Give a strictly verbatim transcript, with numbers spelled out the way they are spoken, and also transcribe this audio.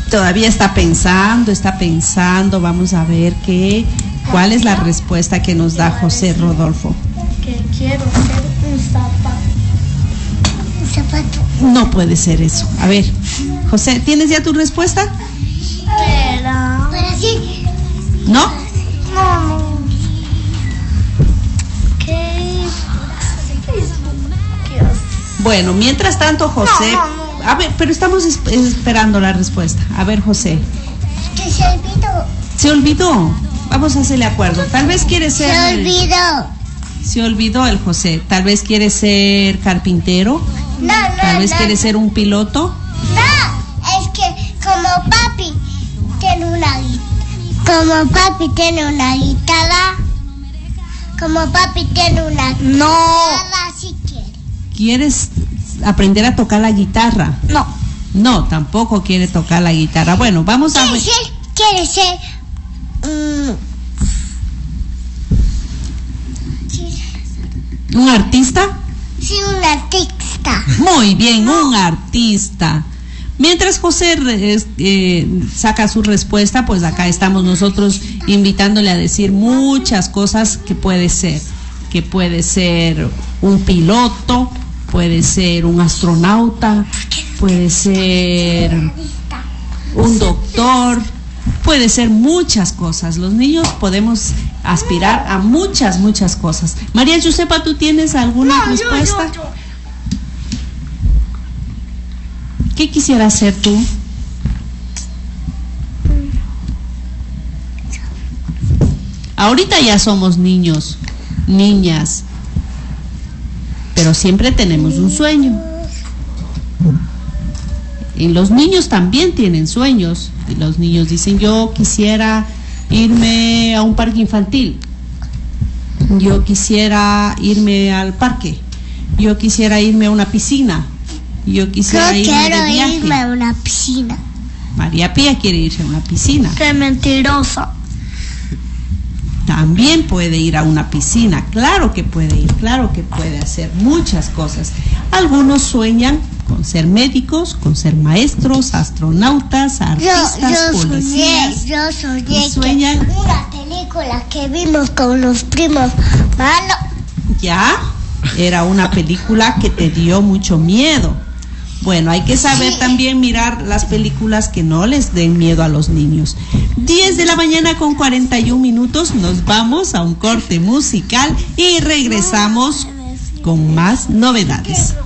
Todavía está pensando, está pensando. Vamos a ver qué, cuál es la respuesta que nos da José Rodolfo. Que quiero ser un zapato. Un zapato. No puede ser eso. A ver, José, ¿tienes ya tu respuesta? Pero... Pero sí. ¿No? No. ¿Qué? Bueno, mientras tanto, José... No, no, no. A ver, pero estamos es- esperando la respuesta. A ver, José. Que se olvidó. ¿Se olvidó? Vamos a hacerle acuerdo. Tal vez quiere ser... Se olvidó. Se olvidó el José. Tal vez quiere ser carpintero. No, no, Tal vez no, quiere no. ser un piloto. No, es que como papi tiene una gui- como papi tiene una guitarra, como papi tiene una No. guitarra, si quiere. ¿Quieres aprender a tocar la guitarra? No. No, tampoco quiere tocar la guitarra. Bueno, vamos a Quiere ver. ser, quiere ser, mm, ¿Un artista? sí, un artista. Muy bien, un artista. Mientras José re- eh, saca su respuesta, pues acá estamos nosotros invitándole a decir muchas cosas que puede ser. Que puede ser un piloto, puede ser un astronauta, puede ser un doctor, puede ser muchas cosas. Los niños podemos aspirar a muchas, muchas cosas. María Josepa, ¿tú tienes alguna No, yo, respuesta? yo, yo. ¿Qué quisieras ser tú? Ahorita ya somos niños, niñas, pero siempre tenemos un sueño. Y los niños también tienen sueños. Y los niños dicen, yo quisiera irme a un parque infantil. Yo quisiera irme al parque. Yo quisiera irme a una piscina. Yo quisiera Yo irme quiero de viaje. irme a una piscina. María Pía quiere irse a una piscina. Qué mentirosa. También puede ir a una piscina, claro que puede ir, claro que puede hacer muchas cosas. Algunos sueñan con ser médicos, con ser maestros, astronautas, Yo, artistas, yo soñé, policías. yo soñé Y sueñan- que una película que vimos con los primos malos. Ya, era una película que te dio mucho miedo. Bueno, hay que saber Sí. también mirar las películas que no les den miedo a los niños. diez de la mañana con cuarenta y un minutos, nos vamos a un corte musical y regresamos con más novedades.